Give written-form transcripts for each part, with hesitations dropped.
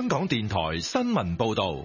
香港電台新聞報道。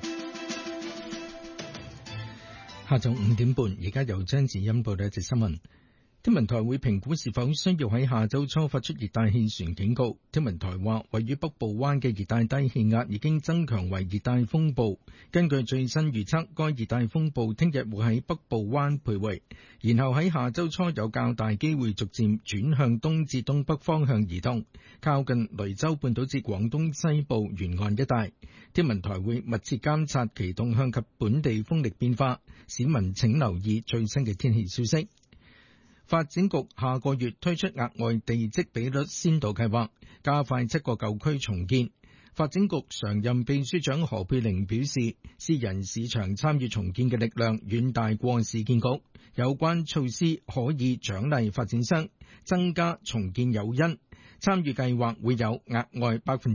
下晝5點半，而家由張子欣報道一節新聞。天文台會評估是否需要喺下周初發出熱帶氣旋警告。天文台話，位於北部灣嘅熱帶低氣壓已經增強為熱帶風暴。根據最新預測，該熱帶風暴聽日會喺北部灣徘徊，然後喺下周初有較大機會逐漸轉向東至東北方向移動，靠近雷州半島至廣東西部沿岸一帶。天文台會密切監察其動向及本地風力變化，市民請留意最新嘅天氣消息。發展局下個月推出額外地積比率先導計劃，加快7個舊區重建。發展局常任秘書長何佩玲表示，私人市場參與重建嘅力量遠大過市建局，有關措施可以獎勵發展商，增加重建誘因。參與計劃會有額外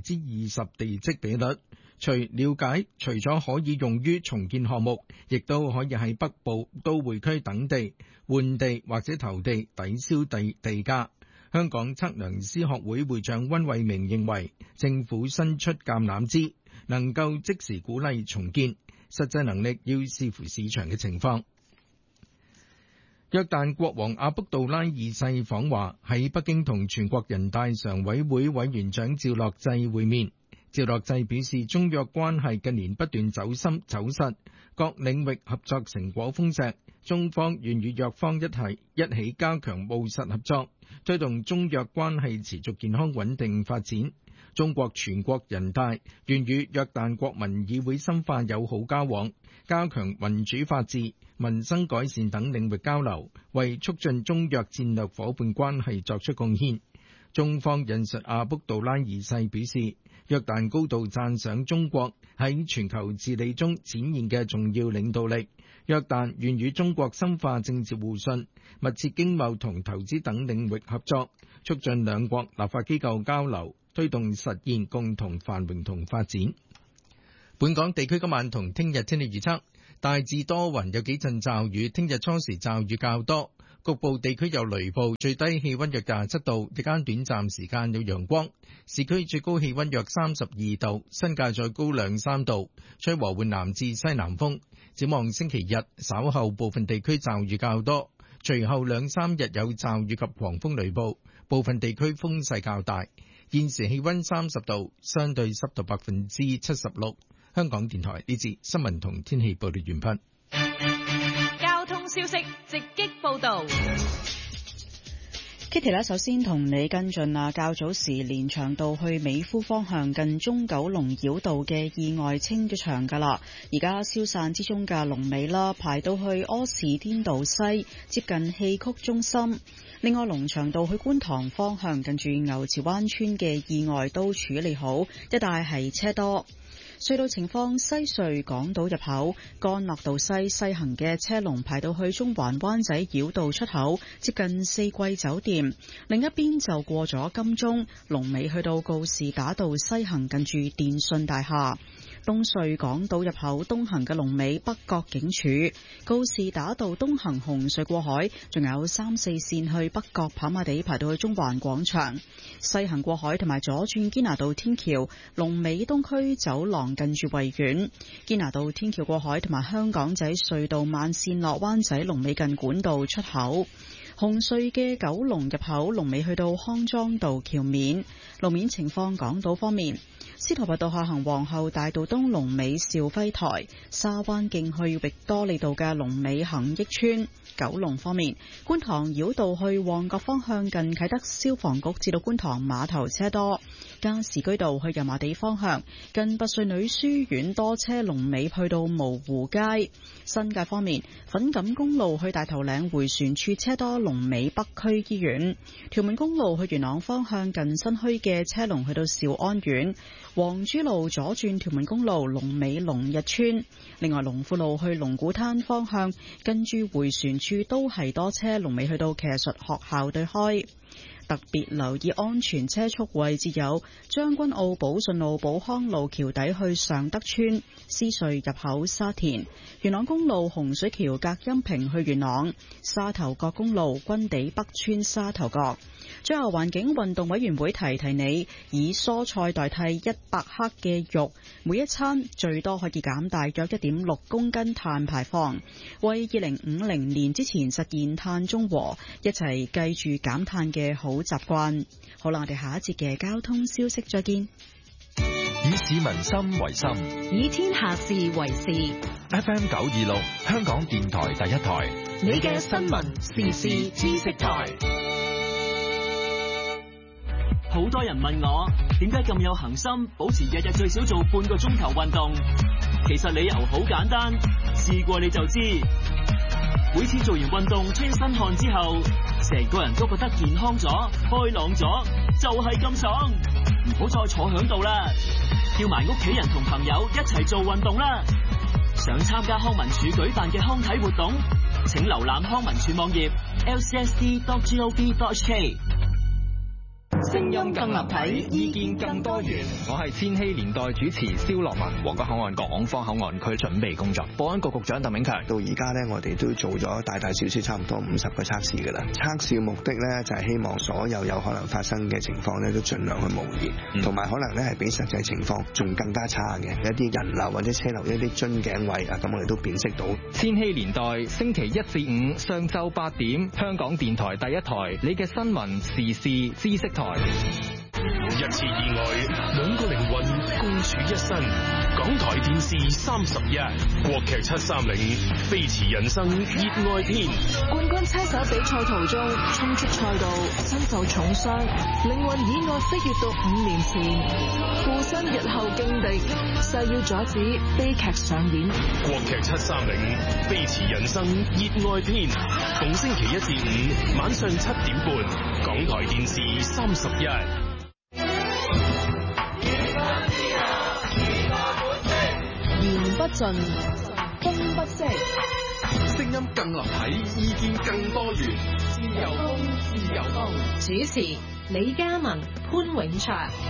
20%地積比率。除咗可以用於重建項目，亦都可以喺北部都會區等地換地或者投地抵消地價。香港測量師學會會長溫慧明認為，政府伸出橄欖枝，能夠即時鼓勵重建，實際能力要視乎市場嘅情況。約旦國王阿卜杜拉二世訪華，喺北京同全國人大常委會委員長趙樂際會面。趙樂際表示，中約關係近年不斷走深走實，各領域合作成果豐碩，中方願與約方一起加強務實合作，推動中約關係持續健康穩定發展。中國全國人大願與約旦國民議會深化友好交往，加強民主法治、民生改善等領域交流，為促進中約戰略夥伴關係作出貢獻。中方引述阿卜杜拉二世表示，約旦高度讚賞中國喺全球治理中展現嘅重要領導力。約旦願與中國深化政治互信，密切經貿同投資等領域合作，促進兩國立法機構交流，推動實現共同繁榮同發展。本港地區今晚同聽日天氣預測，大致多雲，有幾陣驟雨，聽日初時驟雨較多，局部地區有雷暴，最低氣溫約27度，日間短暫時間有陽光，市區最高氣溫約32度，新界再高2-3度，吹和緩南至西南風。展望星期日稍後部分地區驟雨較多，隨後2-3日有驟雨及狂風雷暴，部分地區風勢較大。現時氣溫30度，相對濕度76%。香港電台呢節新聞同天氣報道完畢。 交通消息直擊報道。 Kitty 呢，首先同你跟進較早時連翔道去美孚方向近中九龍繞道嘅意外清咗場㗎啦，而家消散之中嘅龍尾啦，排到去柯士甸道西接近戲曲中心。另外，龍翔道去觀塘方向近住牛池灣村嘅意外都處理好，一帶係車多。隧道情況，西隧港島入口干諾道西西行嘅車龍排到去中環灣仔繞道出口，接近四季酒店。另一邊就過咗金鐘，龍尾去到告士打道西行近住電訊大廈。東隧港島入口東行嘅龍尾北角警署，告士打道東行紅隧過海，仲有3、4線去北角跑馬地排到去中環廣場。西行過海同埋左轉堅拿道天橋，龍尾東區走廊近住維園。堅拿道天橋過海同埋香港仔隧道慢線落灣仔，龍尾近管道出口。紅隧嘅九龍入口龍尾去到康莊道橋面。路面情況，港島方面，司徒拔道下行皇后大道東龍尾兆輝台，沙灣徑去域多利道嘅龍尾恒益村。九龍方面，觀塘繞道去旺角方向近啟德消防局至到觀塘碼頭車多，加士居道去油麻地方向近拔萃女書院多車，龍尾去到蕪湖街。新界方面，粉錦公路去大頭嶺迴旋處車多，龍尾北區醫院。屯門公路去元朗方向近新墟嘅車龍去到兆安苑。黃珠路左轉屯門公路龍尾龍日村。另外，龍富路去龍鼓灘方向跟住迴旋處都係多車，龍尾去到騎術學校對開。 特別留意安全車速位置有將軍澳寶順路寶康路橋底去尚德村、獅隧入口沙田、元朗公路洪水橋隔音屏去元朗、沙頭角公路軍地北村沙頭角。最後，環境運動委員會提提你，以蔬菜代替100克嘅肉，每一餐最多可以減大約1.6公斤碳排放，為2050年之前實現碳中和，一齊記住減碳嘅好習慣。好啦，我哋下一節嘅交通消息再見。 以市民心為心， 以天下事為事。 FM 926，香港電台第一台， 你嘅新聞時事知識台。 好多人問我點解咁有恒心，保持日日最少做半個鐘頭運動。其實理由好簡單，試過你就知。每次做完運動出身汗之後，成個人都覺得健康咗、開朗咗，就係咁爽。唔好再坐響度啦，叫埋屋企人同朋友一齊做運動啦。想參加康文署舉辦嘅康體活動，請瀏覽康文署網頁 lcsd.gov.hk。 聲音更立體，意見更多元。 我係千禧年代主持蕭樂文。皇崗口岸港方口岸區準備工作，保安局局長鄧炳強。 到而家呢，我哋都做咗大大小小差唔多50個測試㗎啦。測試嘅目的呢，就係希望所有有可能發生嘅情況呢，都盡量去模擬，同埋可能呢係比實際情況仲更加差嘅一啲人流或者車流一啲樽頸位啊，咁我哋都辨識到。 千禧年代星期1至5上晝8點，香港電台第一台，你嘅新聞時事知識台。 一次意外，2個靈魂共處一身。港台電視31，國劇730，飛馳人生熱愛篇。 冠軍車手比賽途中衝出賽道，身受重傷，靈魂意外飛越到5年前，附身日後勁敵，誓要阻止悲劇上演。 國劇730，飛馳人生熱愛篇，逢星期1至5晚上7點半，港台電視31。 言不盡，風不息， 聲音更立體，意見更多元。自由風，自由風。 主持李嘉文、潘永祥。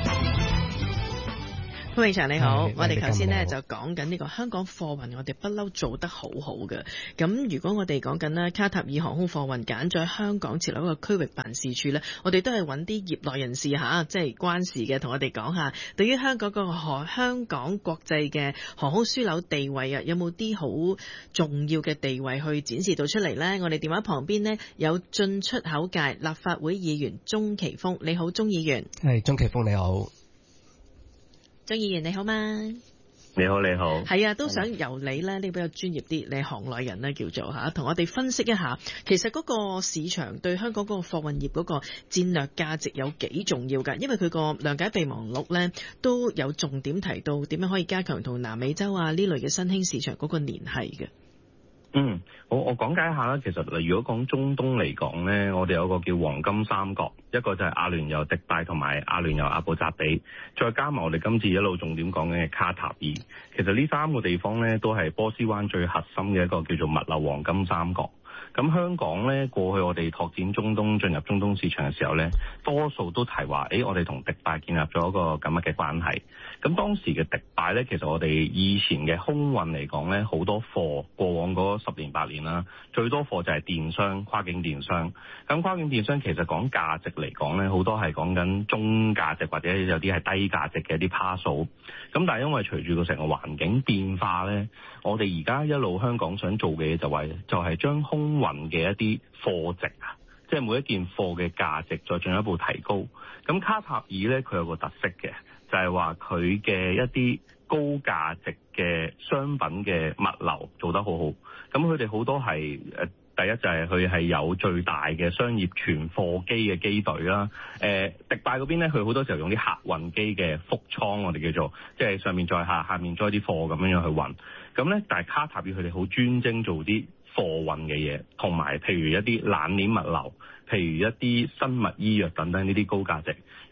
潘永祥你好，我哋頭先呢就講緊呢個香港貨運，我哋不嬲做得好好嘅。咁如果我哋講緊呢卡塔爾航空貨運揀咗喺香港設立一個區域辦事處呢，我哋都係揾啲業內人士嚇，即係關事嘅，同我哋講下對於香港個香港國際嘅航空樞紐地位啊，有冇啲好重要嘅地位去展示到出嚟呢？我哋電話旁邊呢有進出口界立法會議員鍾奇峰，你好，鍾議員。 係，鍾奇峰你好。 鍾議員你好嗎？ 你好，你好。 係啊，都想由你咧，你比較專業啲，你係行內人咧，叫做嚇，同我哋分析一下，其實嗰個市場對香港嗰個貨運業嗰個戰略價值有幾重要㗎？因為佢個諒解備忘錄咧都有重點提到點樣可以加強同南美洲啊呢類嘅新興市場嗰個聯繫嘅。 好，我講解一下啦。其實如果講中東嚟講咧，我哋有個叫黃金三角，一個就係阿聯酋、迪拜同埋阿聯酋阿布扎比，再加埋我哋今次一路重點講緊嘅卡塔爾。其實呢3個地方咧都係波斯灣最核心嘅一個叫做物流黃金三角。咁香港咧過去我哋拓展中東、進入中東市場嘅時候咧，多數都提話，我哋同迪拜建立咗一個咁樣嘅關係。咁當時嘅迪拜咧，其實我哋以前嘅空運嚟講咧，好多貨過往嗰10年8年啦，最多貨就係電商、跨境電商。咁跨境電商其實講價值嚟講咧，好多係講緊中價值或者有啲係低價值嘅一啲趴數。咁但係因為隨住個成個環境變化咧，我哋而家一路香港想做嘅嘢就係將空運嘅一啲貨值啊，即係每一件貨嘅價值再進一步提高。咁卡塔爾咧，佢有個特色嘅，就係話佢嘅一啲高價值嘅商品嘅物流做得好好。咁佢哋好多係第一就係佢係有最大嘅商業存貨機嘅機隊啦。迪拜嗰邊咧，佢好多時候用啲客運機嘅腹倉，我哋叫做即係上面載客，下面載啲貨咁樣去運。咁咧，但係卡塔爾佢哋好專精做啲貨運嘅嘢，同埋譬如一啲冷鏈物流，譬如一啲生物醫藥等等呢啲高價值。而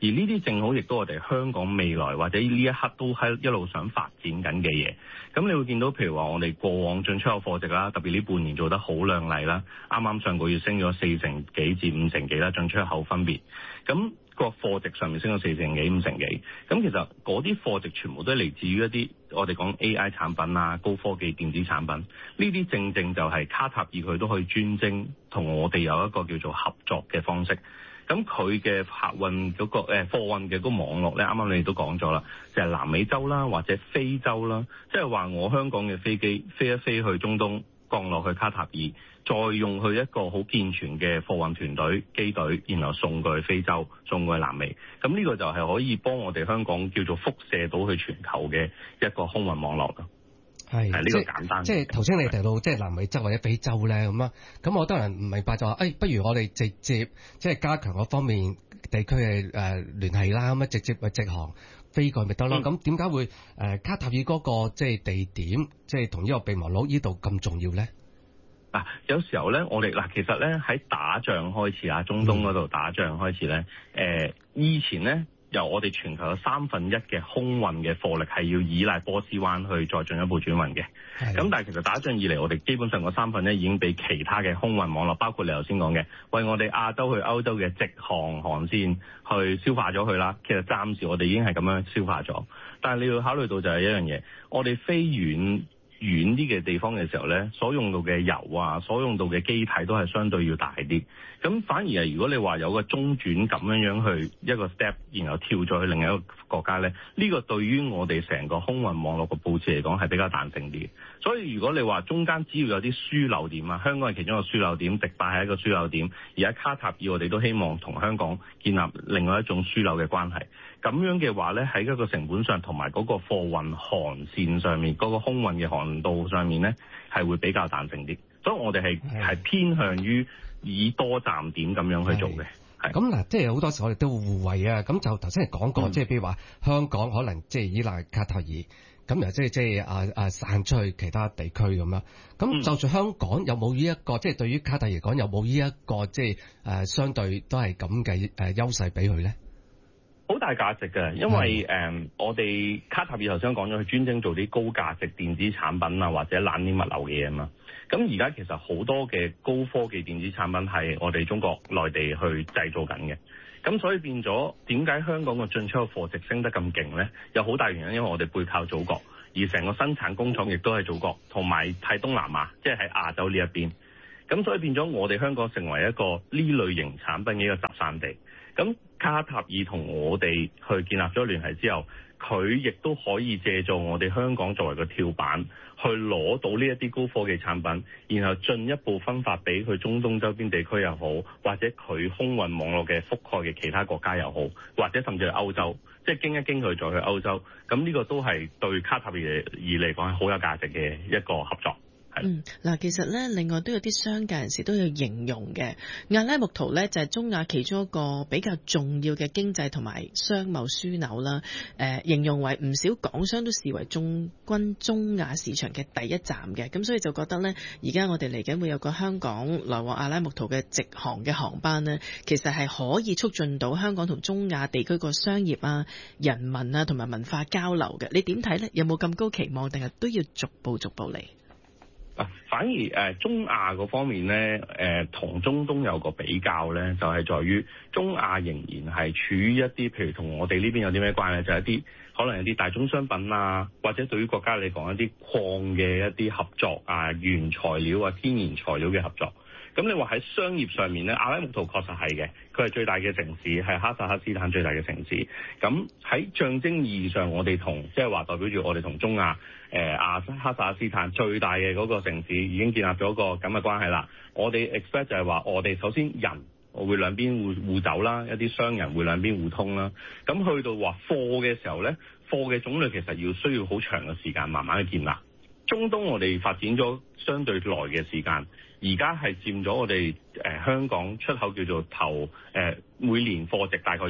而呢啲正好亦都我哋香港未來或者呢一刻都喺一路想發展緊嘅嘢。咁你會見到譬如話我哋過往進出口貨值啦，特別呢半年做得好亮麗啦，啱啱上個月升咗4成幾至5成幾啦，進出口分別。咁個貨值上面升咗4成幾5成幾，咁其實嗰啲貨值全部都係嚟自於一啲我哋講 AI 產品啊、高科技電子產品，呢啲正正就係卡塔爾佢都可以專精同我哋有一個叫做合作嘅方式。咁佢嘅客運嗰個貨運嘅嗰個網絡咧，啱啱你哋都講咗啦，就係南美洲啦或者非洲啦，即係話我香港嘅飛機飛一飛去中東，降落去卡塔爾，再用去一個好健全嘅貨運團隊機隊，然後送過去非洲，送過去南美。咁呢個就係可以幫我哋香港叫做輻射到去全球嘅一個空運網絡咯。係呢個簡單。即係頭先你提到即係南美洲或者非洲咧咁啊，咁我當然唔明白就話，不如我哋直接即係加強嗰方面地區嘅聯繫啦，咁啊直接咪直航飛過咪得咯。咁點解會卡塔爾嗰個即係地點即係同呢個備忘錄呢度咁重要咧？嗱，有時候咧，我哋其實咧喺打仗開始啊，中東嗰度打仗開始咧，以前咧由我哋全球有1/3嘅空運嘅貨力係要依賴波斯灣去再進一步轉運嘅。咁但係其實打仗以嚟，我哋基本上個1/3已經被其他嘅空運網絡，包括你頭先講嘅，為我哋亞洲去歐洲嘅直航航線去消化咗佢啦。其實暫時我哋已經係咁樣消化咗，但係你要考慮到就係一樣嘢，我哋飛遠啲嘅地方嘅時候咧，所用到嘅油啊，所用到嘅機體都係相對要大啲。咁反而係如果你話有個中轉咁樣去一個 step，然後跳咗去另一個國家咧，呢個對於我哋成個空運網絡嘅佈置嚟講係比較彈性啲。所以如果你話中間只要有啲樞紐點啊，香港係其中一個樞紐點，迪拜係一個樞紐點，而喺卡塔爾我哋都希望同香港建立另外一種樞紐嘅關係。咁樣嘅話咧，喺一個成本上同埋嗰個貨運航線上面，嗰個空運嘅航道上面咧，係會比較彈性啲。所以我哋係偏向於以多站點咁樣去做嘅。咁嗱，即係好多時我哋都會互惠啊。咁就頭先係講過，即係譬如話香港可能即係依賴卡塔爾，咁又即係散出去其他地區咁樣。咁就住香港有冇呢一個，即係對於卡塔爾嚟講有冇呢一個即係相對都係咁嘅優勢俾佢咧？好大價值嘅，因為我哋卡塔爾頭先講咗，佢專精做啲高價值電子產品啊，或者冷鏈物流嘅嘢嘛。咁而家其實好多嘅高科技電子產品係我哋中國內地去製造緊嘅。咁所以變咗點解香港嘅進出口貨值升得咁勁咧？有好大原因，因為我哋背靠祖國，而成個生產工廠亦都係祖國，同埋喺東南亞，即係喺亞洲呢一邊。咁所以變咗我哋香港成為一個呢類型產品嘅一個集散地。咁卡塔爾同我哋去建立咗聯繫之後，佢亦都可以借助我哋香港作為個跳板，去攞到呢一啲高科技產品，然後進一步分發俾佢中東周邊地區又好，或者佢空運網絡嘅覆蓋嘅其他國家又好，或者甚至係歐洲，即係經一經佢再去歐洲。咁呢個都係對卡塔爾嚟講係好有價值嘅一個合作。 嗱，其實咧，另外都有啲商界人士都有形容嘅，阿拉木圖咧就係中亞其中一個比較重要嘅經濟同埋商貿樞紐啦。形容為唔少港商都視為進軍中亞市場嘅第一站嘅，咁所以就覺得咧，而家我哋嚟緊會有個香港來往阿拉木圖嘅直航嘅航班呢，其實係可以促進到香港同中亞地區個商業啊、人民啊同埋文化交流嘅。你點睇咧？有冇咁高期望，定係都要逐步嚟？ 反而中亞嗰方面咧，同中東有個比較咧，就係在於中亞仍然係處於一啲，譬如同我哋呢邊有啲咩關係，就係一啲可能有啲大宗商品啊，或者對於國家嚟講一啲礦嘅一啲合作啊、原材料啊、天然材料嘅合作。咁你話喺商業上面咧，阿拉木圖確實係嘅，佢係最大嘅城市，係哈薩克斯坦最大嘅城市。咁喺象徵意義上，我哋同即係話代表住我哋同中亞哈薩克斯坦最大嘅嗰個城市已經建立咗個咁嘅關係啦。我哋 expect 就係話，我哋首先人會兩邊互走啦，一啲商人會兩邊互通啦。咁去到話貨嘅時候咧，貨嘅種類其實需要好長嘅時間慢慢去建立。中東我哋發展咗相對耐嘅時間，而家係佔咗我哋香港出口叫做頭每年貨值大概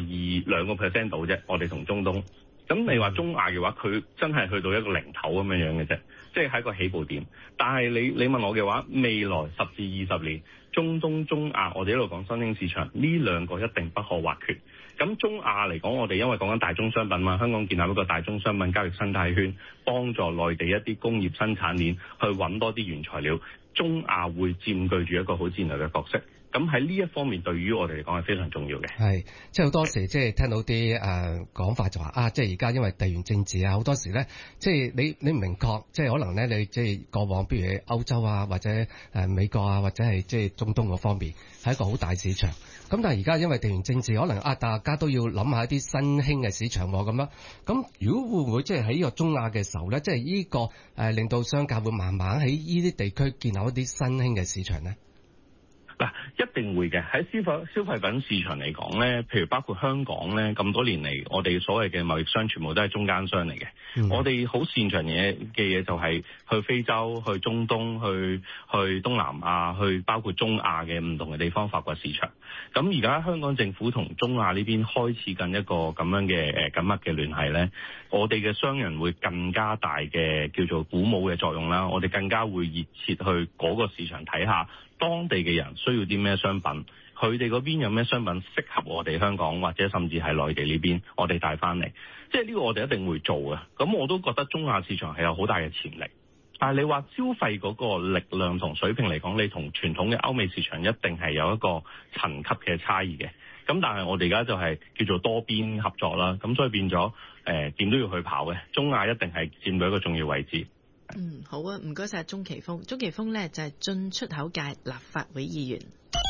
2%到啫。我哋同中東，咁你話中亞嘅話，佢真係去到一個零頭咁樣嘅啫，即係喺個起步點。但係你問我嘅話，未來10至20年，中東中亞我哋一路講新興市場，呢兩個一定不可或缺。 咁中亞嚟講，我哋因為講緊大宗商品嘛，香港建立一個大宗商品交易生態圈，幫助內地一啲工業生產鏈去揾多啲原材料，中亞會佔據住一個好戰略嘅角色。咁喺呢一方面，對於我哋嚟講係非常重要嘅。 係，即係好多時即係聽到啲講法就話啊，即係而家因為地緣政治啊，好多時咧，即係你唔明確，即係可能咧你即係過往，譬如歐洲啊，或者美國啊，或者係即係中東嗰方面係一個好大市場。咁但係而家因為地緣政治，可能大家都要諗下一啲新興嘅市場咁樣。咁如果會唔會即係喺呢個中亞嘅時候咧，即係呢個令到商界會慢慢喺呢啲地區建立一啲新興嘅市場咧？ 嗱，一定會嘅。喺消費品市場嚟講咧，譬如包括香港咧，咁多年嚟，我哋所謂嘅貿易商全部都係中間商嚟嘅。我哋好擅長嘅嘢就係去非洲、去中東、去東南亞、去包括中亞嘅唔同嘅地方發掘市場。咁而家香港政府同中亞呢邊開始緊一個咁樣嘅緊密嘅聯繫咧，我哋嘅商人會更加大嘅叫做鼓舞嘅作用啦。我哋更加會熱切去嗰個市場睇下當地嘅人需要啲咩商品，佢哋嗰邊有咩商品適合我哋香港或者甚至係內地呢邊，我哋帶翻嚟。即係呢個我哋一定會做嘅。咁我都覺得中亞市場係有好大嘅潛力。但係你話消費嗰個力量同水平嚟講，你同傳統嘅歐美市場一定係有一個層級嘅差異嘅。咁但係我哋而家就係叫做多邊合作啦。咁所以變咗點都要去跑嘅。中亞一定係佔到一個重要位置。 好啊，唔該晒鍾奇峰。鍾奇峰呢就係進出口界立法會議員。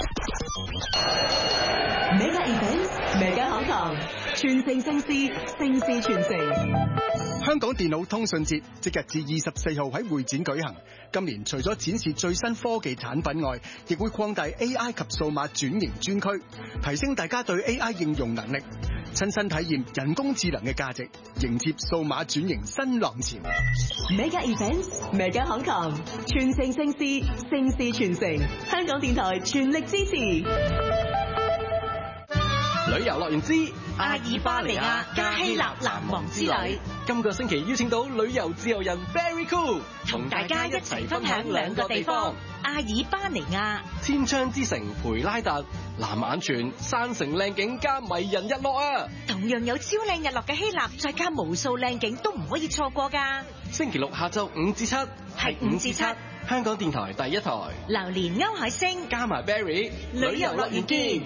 Mega Event，Mega 口堂，傳承盛事，盛事傳承。 香港電腦通訊節即日至24號喺會展舉行。今年除咗展示最新科技產品外，亦會擴大 AI 及數碼轉型專區，提升大家對 AI 應用能力，親身體驗人工智能嘅價值，迎接數碼轉型新浪潮。 Mega Event，Mega 口堂，傳承盛事，盛事傳承。香港電台全力支持。 旅遊樂園之阿爾巴尼亞加希臘難忘之旅， 今個星期邀請到旅遊自由人 Very Cool， 同大家一齊分享兩個地方：阿爾巴尼亞千窗之城培拉特、藍眼泉、山城靚景加迷人日落啊！ 同樣有超靚日落嘅希臘，再加無數靚景都唔可以錯過㗎。 星期六下晝5至7， 係5至7， 香港電台第一台。 榴蓮歐海星加埋 Barry， 旅遊樂園見。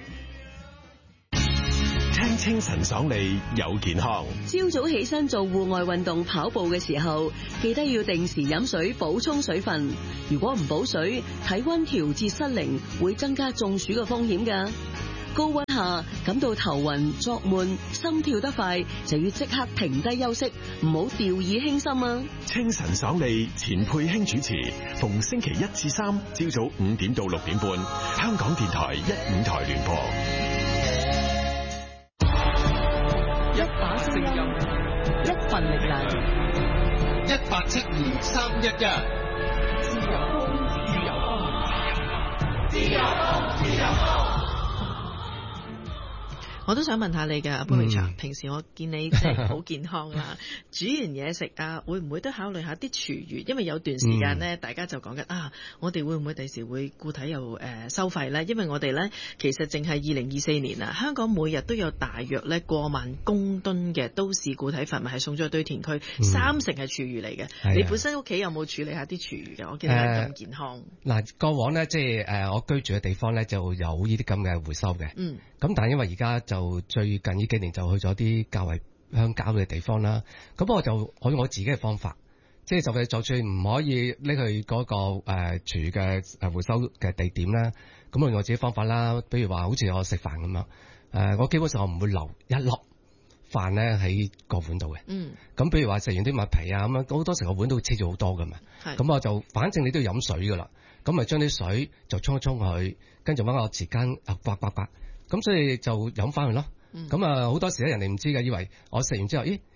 聽清晨爽利有健康。 朝早起身做戶外運動跑步嘅時候，記得要定時飲水補充水分。如果唔補水，體溫調節失靈，會增加中暑嘅風險㗎。高溫下感到頭暈、作悶、心跳得快，就要即刻停低休息，唔好掉以輕心啊！ 清晨爽利，錢佩卿主持，逢星期1至3朝早5點到6點半，香港電台15台聯播。 一把聲音，一份力量 ，1872311。自由風，自由風，自由風，自由風。 我都想問下你嘅阿 Paul，平時我見你即係好健康啦，煮完嘢食啊，會唔會都考慮下啲廚餘？因為有段時間咧，大家就講緊我哋會唔會第時會固體又收費咧？因為我哋咧其實淨係2024年啊，香港每日都有大約咧過萬公噸嘅都市固體廢物係送咗去堆填區，30%係廚餘嚟嘅。你本身屋企有冇處理下啲廚餘嘅？我見你咁健康。 嗱，過往咧即係我居住嘅地方咧就有呢啲咁嘅回收嘅。咁但係因為而家就最近呢幾年就去咗啲較為鄉郊嘅地方啦，咁我就我用我自己嘅方法，即係就算唔可以拎去嗰個廚餘嘅回收嘅地點啦，咁我用我自己方法啦，比如話好似我食飯咁樣，我基本上我唔會留一粒飯咧喺個碗度嘅。咁譬如話食完啲麥皮啊咁樣，好多時個碗都會黐咗好多噶嘛。咁我就反正你都要飲水噶啦，咁咪將啲水就沖一沖佢，跟住揾個匙羹刮刮刮。咁所以就飲翻去咯。咁好多時咧人哋唔知嘅，以為我食完之後，咦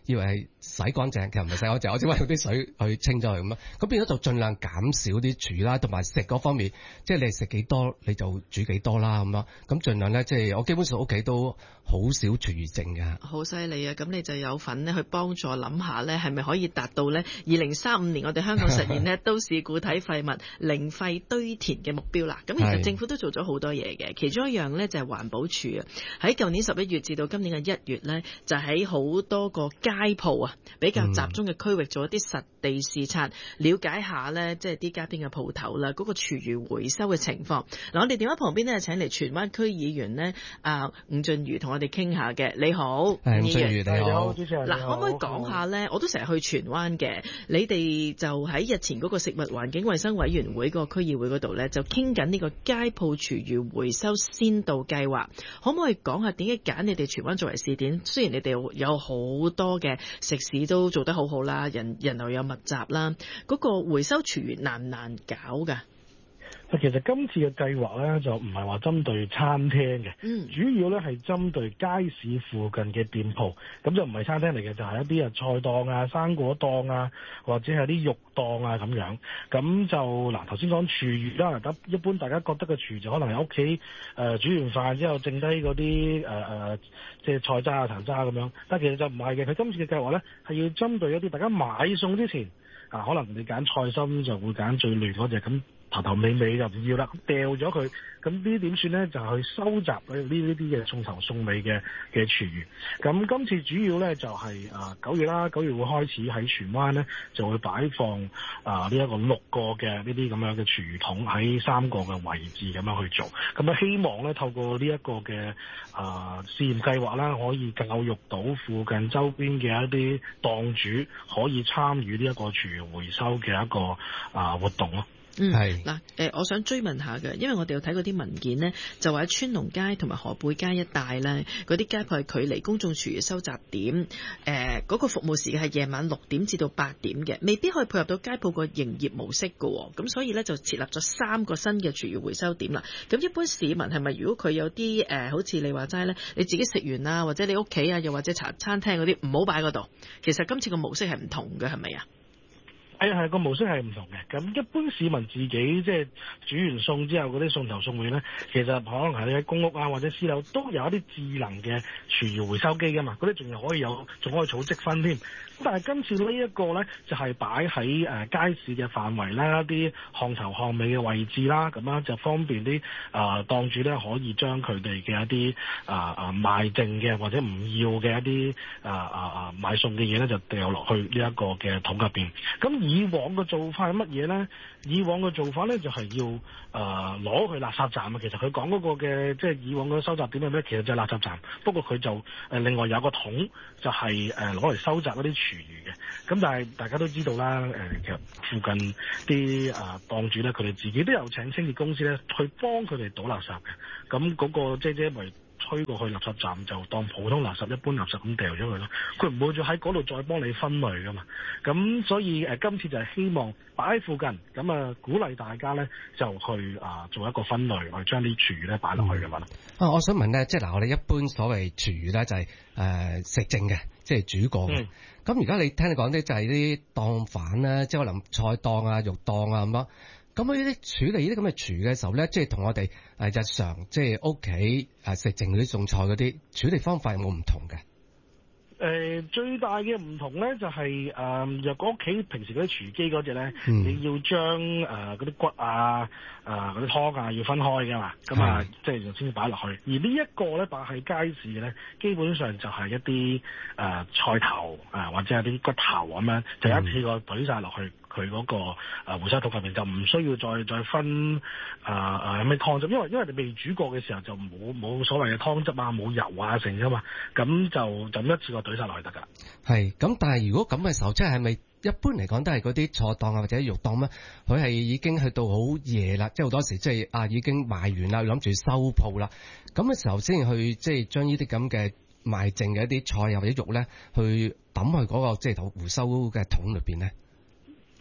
以為係洗乾淨，其實唔係洗乾淨，我只係用啲水去清咗佢咁咯。咁變咗就盡量減少啲廚餘啦，同埋食嗰方面，即係你食幾多你就煮幾多啦咁咯。咁盡量咧，即係我基本上屋企都好少廚餘剩嘅。 好犀利啊！咁你就有份咧去幫助諗下咧，係咪可以達到咧2035年我哋香港實現咧都市固體廢物零廢堆填嘅目標啦？咁其實政府都做咗好多嘢嘅，其中一樣咧就係環保署啊，喺舊年11月至到今年嘅1月咧，就喺好多個街鋪啊比較集中嘅區域做一啲實地視察，了解下咧即係啲街邊嘅鋪頭啦，嗰個廚餘回收嘅情況。嗱，我哋電話旁邊咧請嚟荃灣區議員咧伍俊瑜同我哋傾下嘅。你好，伍俊瑜，你好， 主持人。嗱，可唔可以講下咧？我都成日去荃灣嘅，你哋就喺日前嗰個食物環境衛生委員會個區議會嗰度咧，就傾緊呢個街鋪廚餘回收先導計劃。可唔可以講下點解揀你哋荃灣作為試點？雖然你哋有好多嘅食肆都做得好好啦，人流又密集啦，嗰個回收廚餘難唔難搞㗎？ 其實今次嘅計劃咧就唔係話針對餐廳嘅，主要咧係針對街市附近嘅店鋪，咁就唔係餐廳嚟嘅，就係一啲菜檔啊、生果檔啊，或者係啲肉檔啊咁樣。咁就嗱，頭先講廚餘啦，一般大家覺得嘅廚餘就可能喺屋企煮完飯之後剩低嗰啲即係菜渣啊、殘渣咁樣，但其實就唔係嘅。佢今次嘅計劃咧係要針對一啲大家買餸之前可能你揀菜心就會揀最嫩嗰隻，咁頭頭尾尾就唔要啦，掉咗佢。咁呢啲點算呢？就係去收集呢啲嘅送頭送尾嘅廚餘。咁今次主要呢，就係9月啦，9月會開始喺荃灣呢，就會擺放呢一個6個嘅呢啲咁樣嘅廚餘桶喺3個嘅位置咁樣去做。咁啊希望呢，透過呢一個嘅試驗計劃啦，可以教育到附近周邊嘅一啲檔主可以參與呢一個廚餘回收嘅一個活動咯。 係嗱，我想追問下嘅，因為我哋有睇過啲文件呢，就話喺川龍街同埋河背街一帶呢，嗰啲街鋪係距離公眾廚餘收集點，嗰個服務時間係夜晚6點至到8點嘅，未必可以配合到街鋪個營業模式㗎，咁所以呢，就設立咗3個新嘅廚餘回收點啦。咁一般市民係咪如果佢有啲好似你話齋呢，你自己食完啊，或者你屋企啊，又或者茶餐廳嗰啲唔好擺嗰度，其實今次個模式係唔同嘅，係咪啊？ 係個模式係唔同嘅。咁一般市民自己即係煮完餸之後嗰啲送頭送尾咧，其實可能係你喺公屋啊或者私樓都有一啲智能嘅廚餘回收機噶嘛，嗰啲仲可以儲積分添。但係今次呢一個咧就係擺喺街市嘅範圍啦，一啲巷頭巷尾嘅位置啦，咁樣就方便啲檔主咧可以將佢哋嘅一啲賣剩嘅或者唔要嘅一啲買餸嘅嘢咧就掉落去呢一個嘅桶入邊。咁以往嘅做法係乜嘢咧？以往嘅做法咧就係要攞去垃圾站啊。其實佢講嗰個嘅即係以往嘅收集點係咩？其實就係垃圾站，不過佢就另外有個桶就係攞嚟收集嗰啲廚餘嘅。咁但係大家都知道啦，其實附近啲檔主咧，佢哋自己都有請清潔公司咧去幫佢哋倒垃圾嘅。咁嗰個姐姐咪推過去垃圾站就當普通垃圾、一般垃圾咁掉咗佢咯，佢唔會再喺嗰度再幫你分類噶嘛。咁所以今次就係希望擺喺附近，咁鼓勵大家咧就去做一個分類，去將啲廚餘咧擺落去嘅嘛。 我想問咧，即係我哋一般所謂廚餘咧就係食剩嘅，即係煮過嘅。咁而家你聽你講啲就係啲檔販啦，即係可能菜檔啊、肉檔啊咁咯。咁呢啲處理呢啲咁嘅廚餘嘅時候咧，即係同我哋日常即係屋企食剩嗰啲餸菜嗰啲處理方法有冇唔同嘅？ 最大嘅唔同咧就係若果屋企平時嗰啲廚餘機嗰隻咧，你要將嗰啲骨啊、嗰啲湯啊要分開㗎嘛，咁即係先至擺落去。而呢一個咧擺喺街市嘅咧，基本上就係一啲菜頭或者係啲骨頭咁樣，就一次過懟晒落去佢嗰個回收桶入面，就唔需要再分有咩湯汁，因為你未煮過嘅時候就冇所謂嘅湯汁啊、冇油啊成㗎嘛，咁就一次過懟晒落去得㗎。係， 咁但係如果咁嘅時候，即係咪一般嚟講都係嗰啲菜檔啊或者肉檔咩？佢係已經去到好夜啦，即係好多時即係已經賣完啦，諗住收鋪啦，咁嘅時候先去即係將呢啲咁嘅賣剩嘅一啲菜或者肉咧，去抌去嗰個即係回收嘅桶裏邊咧。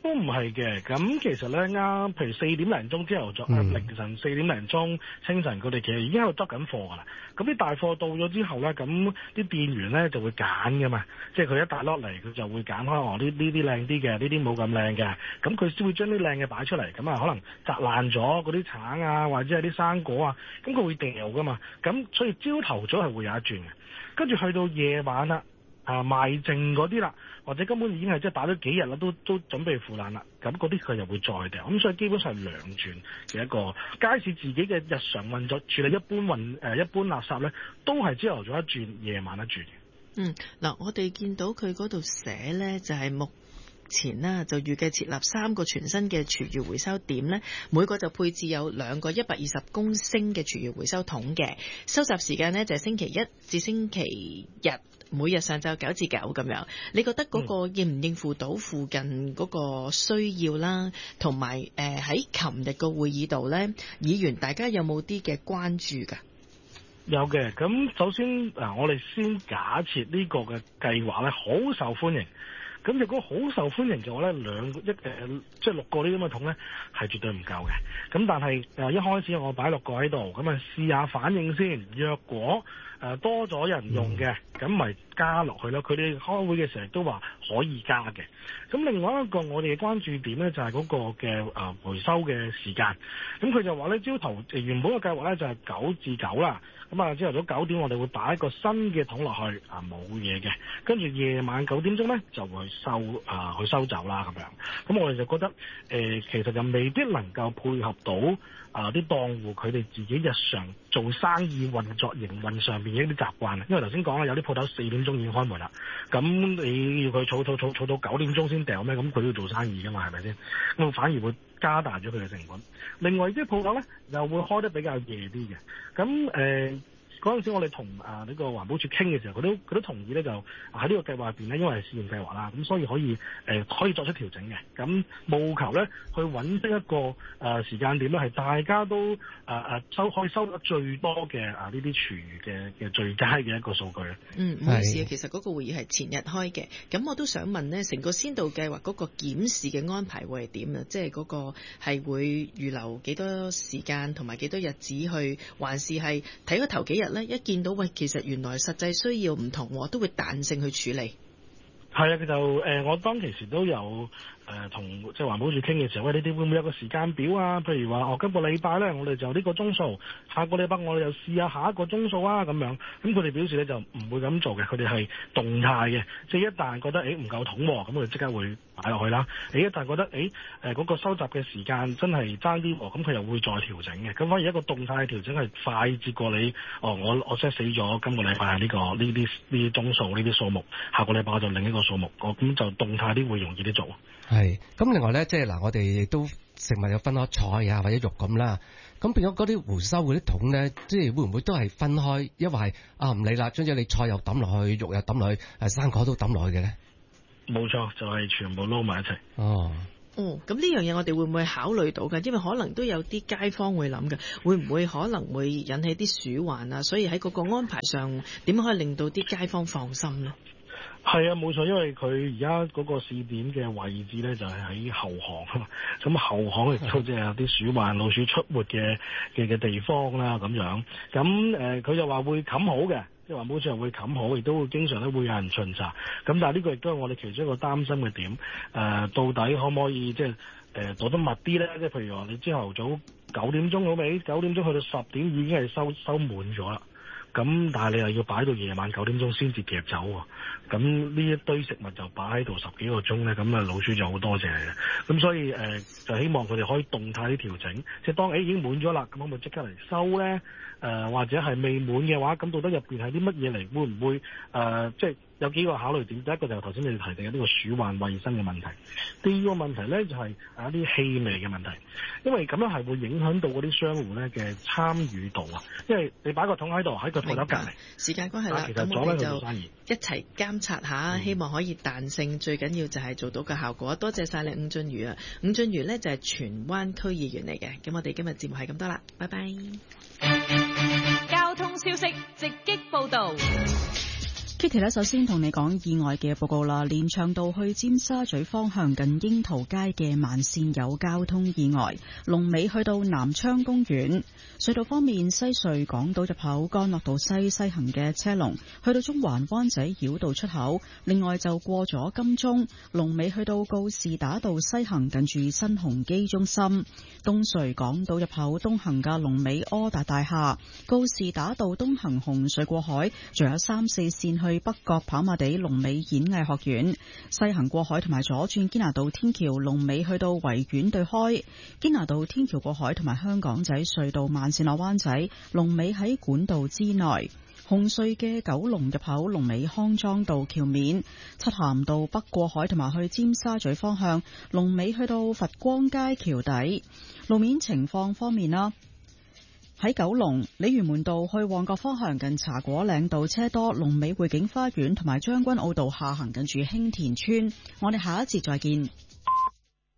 都唔係嘅，咁其實咧啱，譬如4點零鐘之後作，凌晨4點零鐘清晨，佢哋其實已經喺度執緊貨噶啦。咁啲大貨到咗之後咧，咁啲店員咧就會揀噶嘛，即係佢一大落嚟，佢就會揀開呢啲靚啲嘅，呢啲冇咁靚嘅，咁佢先會將啲靚嘅擺出嚟。咁啊，可能砸爛咗嗰啲橙啊，或者係啲生果啊，咁佢會掉噶嘛。咁所以朝頭早係會有一轉嘅，跟住去到夜晚啦。賣剩嗰啲啦，或者根本已經係即係打咗幾日啦，都準備腐爛啦，咁嗰啲佢又會再掉，咁所以基本上係兩轉嘅一個街市自己嘅日常運作處理一般垃圾咧，都係朝頭早一轉，夜晚一轉。 嗱，我哋見到佢嗰度寫咧，就係目前啦，就預計設立3個全新嘅廚餘回收點咧，每個就配置有2個120公升嘅廚餘回收桶嘅，收集時間呢，就係星期一至星期日。每日上晝9至9咁樣，你覺得嗰個應唔應付到附近嗰個需要啦？同埋喺琴日個會議度呢，議員大家有冇啲嘅關注㗎？ 有嘅，咁首先我哋先假設呢個嘅計劃呢好受歡迎。咁如果好受歡迎嘅話呢，即係6個呢啲咁嘅桶呢，係絕對唔夠嘅。咁但係一開始我擺6個喺度，咁啊試下反應先。若果多咗人用嘅，咁咪加落去咯。佢哋開會嘅時候都話可以加嘅。咁另外一個我哋嘅關注點呢，就係嗰個嘅回收嘅時間。咁佢就話呢，朝頭原本嘅計劃呢，就係9至9啦。咁啊，朝頭早9點我哋會擺一個新嘅桶落去，冇嘢嘅。跟住夜晚9點鐘呢，就會去收走啦咁樣。咁我哋就覺得其實就未必能夠配合到啲檔戶佢哋自己日常做生意運作營運上邊嘅一啲習慣。因為頭先講啦，有啲鋪頭4點鐘已經開門啦，咁你要佢儲到9點鐘先掉咩？咁佢要做生意噶嘛，係咪先？咁反而會加大咗佢嘅成本。另外啲鋪頭咧又會開得比較夜啲嘅。咁嗰陣時我哋同呢個環保署傾嘅時候，佢都同意咧，就喺呢個計劃入邊咧，因為係試驗計劃啦，咁所以可以作出調整嘅。咁務求咧去揾出一個時間點咧，係大家都可以收得最多嘅呢啲廚餘嘅最佳嘅一個數據。 唔好意思啊，其實嗰個會議係前日開嘅。咁我都想問呢，成個先導計劃嗰個檢視嘅安排會係點啊？即係嗰個係會預留幾多時間同埋幾多日子去，還是係睇個頭幾日？一見到喂，其實原來實際需要唔同，都會彈性去處理。 係啊，佢就我當其時都有同即係環保署傾嘅時候，喂，你哋會唔會有個時間表啊？譬如話，今個禮拜咧，我哋就呢個鐘數；下個禮拜我哋就試下下一個鐘數啊，咁樣。咁佢哋表示咧就唔會咁做嘅，佢哋係動態嘅，即係一旦覺得唔夠桶，咁我哋即刻會擺落去啦。一旦覺得嗰個收集嘅時間真係爭啲，咁佢又會再調整嘅。咁反而一個動態嘅調整係快捷過你我 set 死咗今個禮拜係呢啲鐘數呢啲數目，下個禮拜我就另一個數目，咁就動態啲會容易啲做。 係，咁另外咧，即係嗱，我哋亦都食物有分開菜啊或者肉咁啦，咁變咗嗰啲回收嗰啲桶咧，即係會唔會都係分開？因為係唔理啦，將你菜又抌落去，肉又抌落去，生果都抌落去嘅咧？ 冇錯，就係全部撈埋一齊。 咁呢樣嘢我哋會唔會考慮到㗎？因為可能都有啲街坊會諗嘅，會唔會可能會引起啲鼠患啊？所以喺嗰個安排上，點可以令到啲街坊放心呢？ 係啊，冇錯，因為佢而家嗰個試點嘅位置咧就係喺後巷啊，咁後巷亦都即係有啲鼠患、老鼠出沒嘅地方啦，咁樣。咁佢就話會冚好嘅，即係環保署會冚好，亦都會經常咧會有人巡查。咁但係呢個亦都係我哋其中一個擔心嘅點。到底可唔可以即係做得密啲咧？即係譬如話你朝頭早9點鐘好未？9點鐘去到10點已經係收滿咗啦。咁但係你又要擺到夜晚9點鐘先至夾走喎，咁呢一堆食物就擺喺度10幾個鐘咧，咁老鼠就好多謝你嘅。咁所以就希望佢哋可以動態啲調整，即係當已經滿咗啦，咁可唔可以即刻嚟收咧？或者係未滿嘅話，咁到底入邊係啲乜嘢嚟？會唔會即係有幾個考慮點？第一個就係頭先你哋提定嘅呢個鼠患衞生嘅問題。第二個問題咧就係一啲氣味嘅問題，因為咁樣係會影響到嗰啲商戶咧嘅參與度啊。因為你擺個桶喺度喺個鋪頭隔離， 時間關係啦，咁我哋就一齊監察下，希望可以彈性。最緊要就係做到個效果。多謝晒你伍俊瑜啊！伍俊瑜咧就係荃灣區議員嚟嘅。咁我哋今日節目係咁多啦，拜拜。 交通消息直擊報導。 Kitty 呢，首先同你講意外嘅報告啦。連翔道去尖沙咀方向近櫻桃街嘅慢線有交通意外，龍尾去到南昌公園。隧道方面，西隧港島入口干諾道西行嘅車龍去到中環灣仔繞道出口，另外就過咗金鐘，龍尾去到告士打道西行近住新鴻基中心。東隧港島入口東行嘅龍尾柯達大廈，告士打道東行紅隧過海，仲有3、4線去北角跑馬地龍尾演藝學院，西行過海同埋左轉堅拿道天橋龍尾去到維園對開，堅拿道天橋過海同埋香港仔隧道慢線落灣仔龍尾喺管道之內。紅隧嘅九龍入口龍尾康莊道橋面，漆咸道北過海同埋去尖沙咀方向龍尾去到佛光街橋底。路面情況方面啦，喺九龍鯉魚門道去旺角方向近茶果嶺道車多，龍尾匯景花園同埋將軍澳道下行近住興田村。我哋下一節再見。